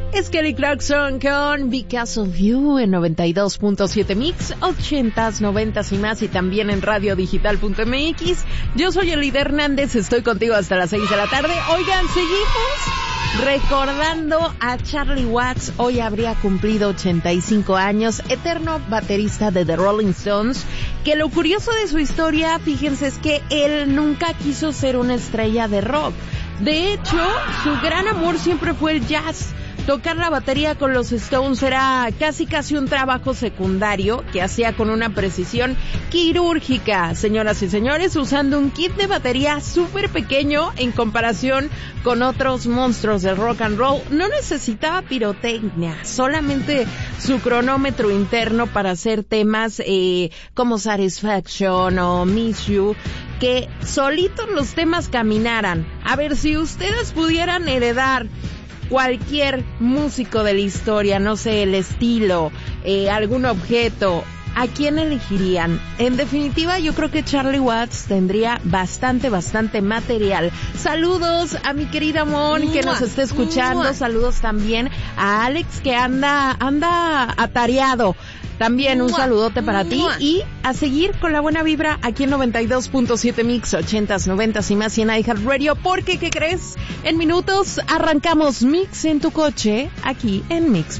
Es Kelly Clarkson con Because of You en 92.7 Mix, 80s, 90s y más, y también en radiodigital.mx. Yo soy Elida Hernández, estoy contigo hasta las 6 de la tarde. Oigan, seguimos recordando a Charlie Watts. Hoy habría cumplido 85 años, eterno baterista de The Rolling Stones, que lo curioso de su historia, fíjense, es que él nunca quiso ser una estrella de rock. De hecho, su gran amor siempre fue el jazz. Tocar la batería con los Stones era casi un trabajo secundario que hacía con una precisión quirúrgica, señoras y señores, usando un kit de batería súper pequeño en comparación con otros monstruos del rock and roll. No necesitaba pirotecnia, solamente su cronómetro interno para hacer temas como Satisfaction o Miss You, que solitos los temas caminaran. A ver, si ustedes pudieran heredar cualquier músico de la historia, no sé, el estilo, algún objeto, ¿a quién elegirían? En definitiva, yo creo que Charlie Watts tendría bastante material. Saludos a mi querida Mon, que nos está escuchando. Saludos también a Alex, que anda atareado. También un saludote para ti y a seguir con la buena vibra aquí en 92.7 Mix, 80s, 90s y más, y en iHeartRadio, porque, ¿qué crees? En minutos arrancamos Mix en tu coche, aquí en Mix.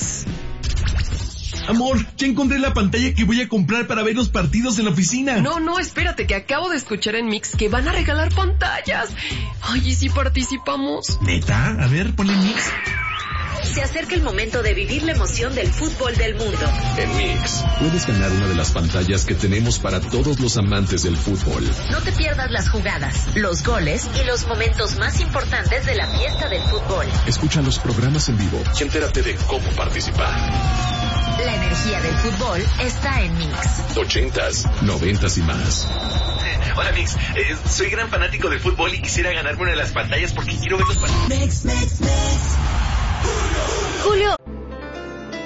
Amor, ya encontré la pantalla que voy a comprar para ver los partidos en la oficina. No, espérate, que acabo de escuchar en Mix que van a regalar pantallas. Ay, ¿y si participamos? ¿Neta? A ver, ponle Mix. Se acerca el momento de vivir la emoción del fútbol del mundo. En Mix, puedes ganar una de las pantallas que tenemos para todos los amantes del fútbol. No te pierdas las jugadas, los goles y los momentos más importantes de la fiesta del fútbol. Escucha los programas en vivo y entérate de cómo participar. La energía del fútbol está en Mix. 80s, 90s y más. Hola Mix, soy gran fanático de fútbol y quisiera ganarme una de las pantallas porque quiero ver los partidos. Julio,